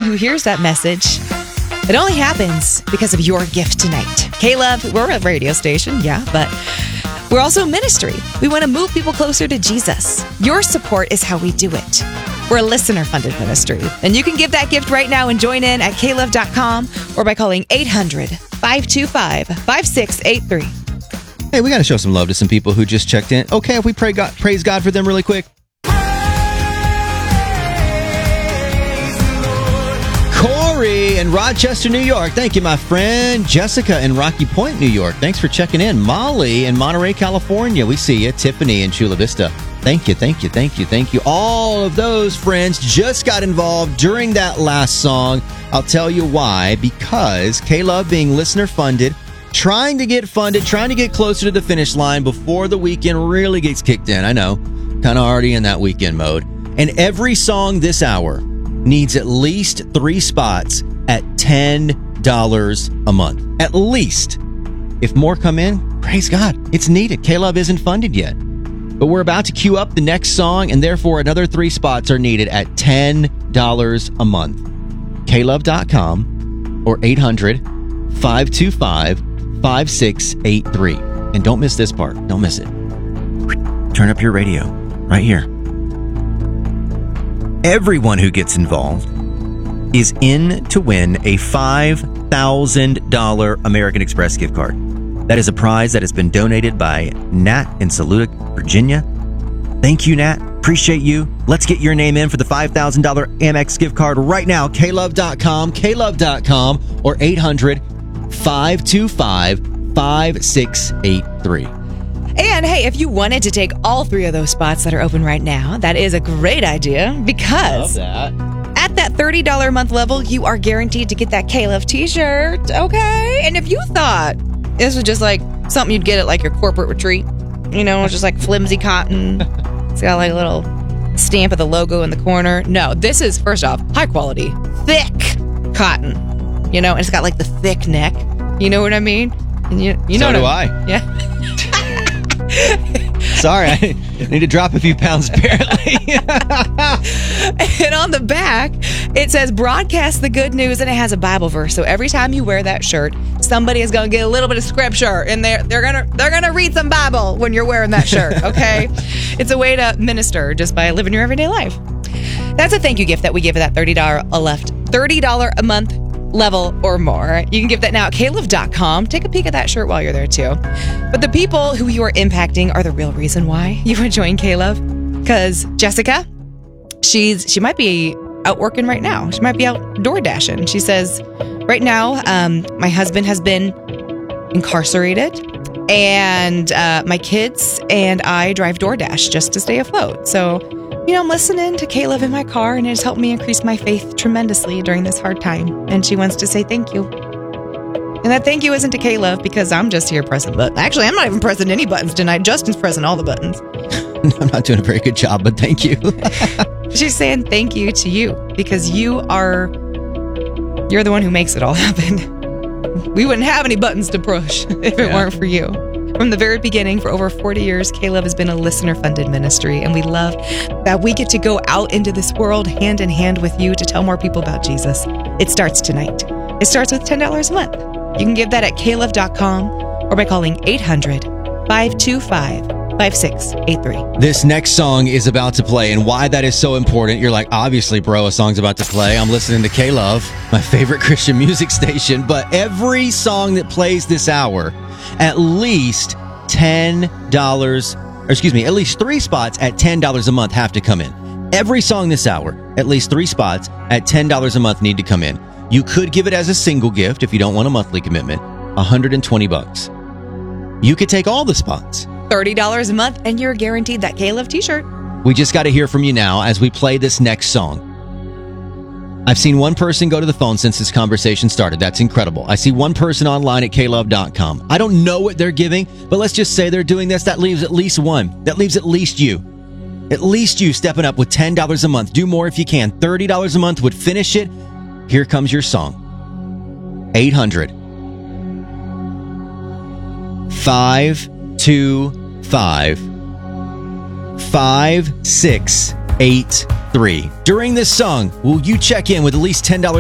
who hears that message. It only happens because of your gift tonight. K-Love, we're a radio station, yeah, but we're also a ministry. We want to move people closer to Jesus. Your support is how we do it. We're a listener-funded ministry, and you can give that gift right now and join in at klove.com or by calling 800-525-5683. Hey, we got to show some love to some people who just checked in. Okay, if we praise God for them really quick. Corey in Rochester, New York. Thank you, my friend. Jessica in Rocky Point, New York. Thanks for checking in. Molly in Monterey, California. We see you. Tiffany in Chula Vista. Thank you. All of those friends just got involved during that last song. I'll tell you why. Because K-Love being listener-funded, trying to get closer to the finish line before the weekend really gets kicked in. I know. Kind of already in that weekend mode. And every song this hour needs at least 3 spots at $10 a month. At least. If more come in, praise God. It's needed. K-Love isn't funded yet. But we're about to queue up the next song, and therefore another 3 spots are needed at $10 a month. K-Love.com or 800-525-5683. And don't miss this part. Don't miss it. Turn up your radio. Right here. Everyone who gets involved is in to win a $5,000 American Express gift card. That is a prize that has been donated by Nat in Saluda, Virginia. Thank you, Nat. Appreciate you. Let's get your name in for the $5,000 Amex gift card right now. klove.com, or 800-525-5683. And hey, if you wanted to take all 3 of those spots that are open right now, that is a great idea because at that $30 a month level, you are guaranteed to get that K-Love t-shirt, okay? And if you thought this was just like something you'd get at like your corporate retreat, you know, it's just like flimsy cotton, it's got like a little stamp of the logo in the corner. No, this is, first off, high quality, thick cotton, you know, and it's got like the thick neck, you know what I mean? And you know so do I. Yeah. Sorry, I need to drop a few pounds, apparently. And on the back, it says, broadcast the good news, and it has a Bible verse. So every time you wear that shirt, somebody is going to get a little bit of scripture, and they're gonna read some Bible when you're wearing that shirt, okay? It's a way to minister just by living your everyday life. That's a thank you gift that we give at that $30 a month level or more. You can give that now at klove.com. Take a peek at that shirt while you're there too. But the people who you are impacting are the real reason why you would join K-Love. Because Jessica, she might be out working right now. She might be out door dashing. She says, right now, my husband has been incarcerated, and my kids and I drive DoorDash just to stay afloat. So, you know, I'm listening to K-Love in my car, and it has helped me increase my faith tremendously during this hard time. And she wants to say thank you. And that thank you isn't to K-Love because I'm just here pressing buttons. Actually, I'm not even pressing any buttons tonight. Justin's pressing all the buttons. I'm not doing a very good job, but thank you. She's saying thank you to you because you're the one who makes it all happen. We wouldn't have any buttons to push if it weren't for you. From the very beginning, for over 40 years, K-Love has been a listener-funded ministry, and we love that we get to go out into this world hand in hand with you to tell more people about Jesus. It starts tonight. It starts with $10 a month. You can give that at klove.com or by calling 800-525-5683. This next song is about to play, and why that is so important, you're like, obviously, bro, a song's about to play. I'm listening to K-Love, my favorite Christian music station, but every song that plays this hour, at least at least 3 spots at $10 a month have to come in. Every song this hour, at least 3 spots at $10 a month need to come in. You could give it as a single gift if you don't want a monthly commitment, $120. You could take all the spots. $30 a month, and you're guaranteed that K-Love t-shirt. We just got to hear from you now as we play this next song. I've seen one person go to the phone since this conversation started. That's incredible. I see one person online at klove.com. I don't know what they're giving, but let's just say they're doing this. That leaves at least one. That leaves at least you. At least you stepping up with $10 a month. Do more if you can. $30 a month would finish it. Here comes your song. 800-525-5683. During this song, will you check in with at least $10